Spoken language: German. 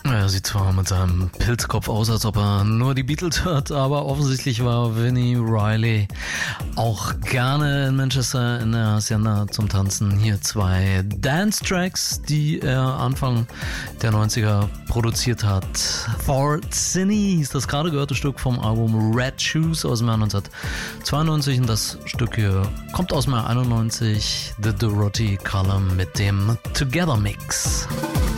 Er sieht zwar mit seinem Pilzkopf aus, als ob er nur die Beatles hört, aber offensichtlich war Vinnie Riley auch gerne in Manchester in der Hacienda zum Tanzen. Hier 2 Dance-Tracks, die er Anfang der 90er produziert hat. For Cine hieß das gerade gehörte Stück vom Album Red Shoes aus dem Jahr 1992 und das Stück hier kommt aus dem Jahr 91, The Dorothy Column mit dem Together Mix.